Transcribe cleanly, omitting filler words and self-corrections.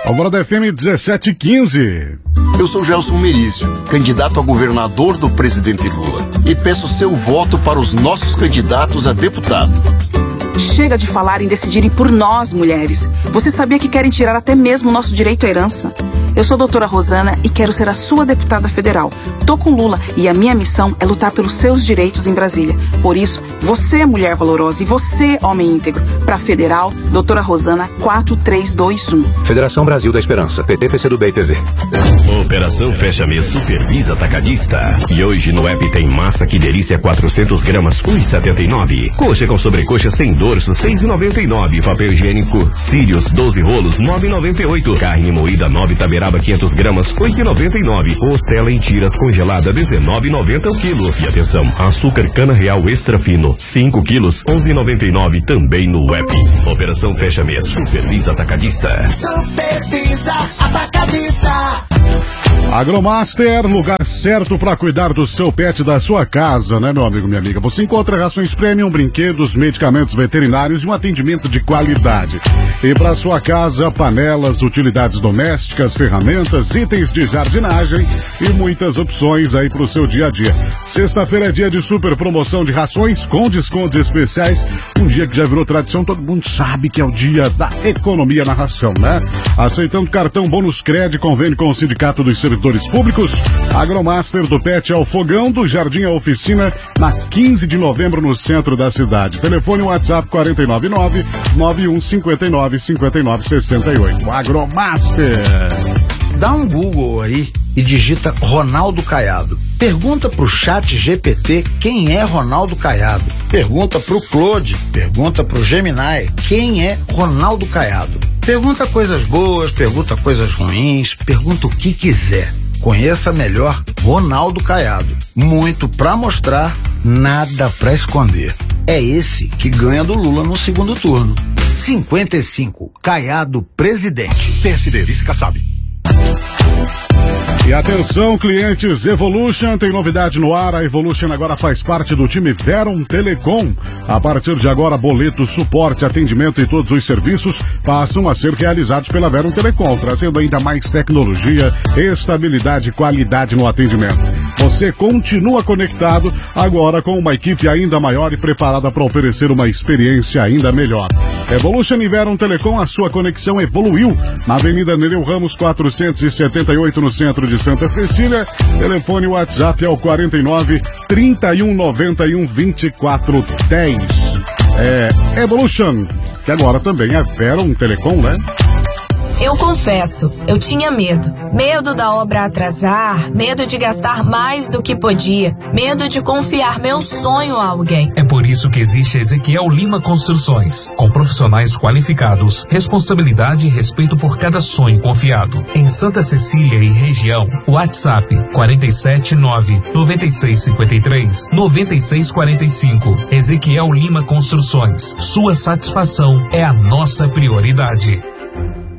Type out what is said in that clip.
Alvorada FM 1715. Eu sou Gelson Merício, candidato a governador do presidente Lula, e peço seu voto para os nossos candidatos a deputado. Chega de falar em decidirem por nós, mulheres. Você sabia que querem tirar até mesmo o nosso direito à herança? Eu sou a doutora Rosana e quero ser a sua deputada federal. Tô com Lula e a minha missão é lutar pelos seus direitos em Brasília. Por isso, você, mulher valorosa, e você, homem íntegro, pra federal, doutora Rosana 4321. Federação Brasil da Esperança, PT, PCdoB e PV. Operação Fecha Mês Supervisa Atacadista. E hoje no app tem massa que delícia 400 gramas, 1,79. Coxa com sobrecoxa sem dorso, 6,99. Papel higiênico Sirius 12 rolos, 9,98. Carne moída 9 taberaba 500 gramas, 8,99. Costela em tiras congelada, 19,90 o quilo. E atenção, açúcar cana real extra fino, 5 quilos, 11,99 também no app. Operação Fecha Mês Supervisa Atacadista. Supervisa Atacadista. Agromaster, lugar certo para cuidar do seu pet, da sua casa, né, meu amigo, minha amiga? Você encontra rações premium, brinquedos, medicamentos veterinários e um atendimento de qualidade. E para sua casa, panelas, utilidades domésticas, ferramentas, itens de jardinagem e muitas opções aí para o seu dia a dia. Sexta-feira é dia de super promoção de rações com descontos especiais. Um dia que já virou tradição, todo mundo sabe que é o dia da economia na ração, né? Aceitando cartão Bônus Cred, convênio com o Sindicato dos Servidores Públicos. Agromaster do Pet ao Fogão, do Jardim à Oficina, na 15 de novembro, no centro da cidade. Telefone WhatsApp 499-9159-5968. Agromaster. Dá um Google aí e digita Ronaldo Caiado. Pergunta pro Chat GPT quem é Ronaldo Caiado. Pergunta pro Claude, pergunta pro Gemini quem é Ronaldo Caiado. Pergunta coisas boas, pergunta coisas ruins, pergunta o que quiser. Conheça melhor Ronaldo Caiado. Muito pra mostrar, nada pra esconder. É esse que ganha do Lula no segundo turno. 55, Caiado presidente. PSD, vice-Kassab. E atenção, clientes, Evolution tem novidade no ar. A Evolution agora faz parte do time Verum Telecom. A partir de agora, boleto, suporte, atendimento e todos os serviços passam a ser realizados pela Verum Telecom, trazendo ainda mais tecnologia, estabilidade e qualidade no atendimento. Você continua conectado, agora com uma equipe ainda maior e preparada para oferecer uma experiência ainda melhor. Evolution e Verum Telecom, a sua conexão evoluiu. Na Avenida Nereu Ramos 478, no centro de Santa Cecília. Telefone WhatsApp é o 49-3191-2410. Evolution, que agora também é Verum Telecom, né? Eu confesso, eu tinha medo. Medo da obra atrasar, medo de gastar mais do que podia, medo de confiar meu sonho a alguém. É por isso que existe a Ezequiel Lima Construções, com profissionais qualificados, responsabilidade e respeito por cada sonho confiado. Em Santa Cecília e região, WhatsApp 479-9653-9645. Ezequiel Lima Construções. Sua satisfação é a nossa prioridade.